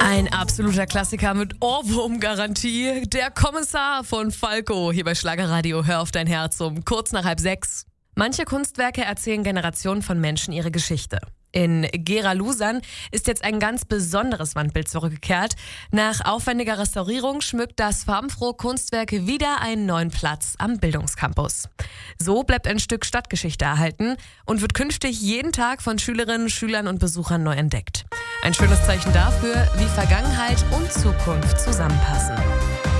Ein absoluter Klassiker mit Ohrwurm-Garantie. Der Kommissar von Falco. Hier bei Schlagerradio. Hör auf dein Herz um kurz nach 5:30. Manche Kunstwerke erzählen Generationen von Menschen ihre Geschichte. In Gera-Lusan ist jetzt ein ganz besonderes Wandbild zurückgekehrt. Nach aufwendiger Restaurierung schmückt das farbenfrohe Kunstwerk wieder einen neuen Platz am Bildungscampus. So bleibt ein Stück Stadtgeschichte erhalten und wird künftig jeden Tag von Schülerinnen, Schülern und Besuchern neu entdeckt. Ein schönes Zeichen dafür, wie Vergangenheit und Zukunft zusammenpassen.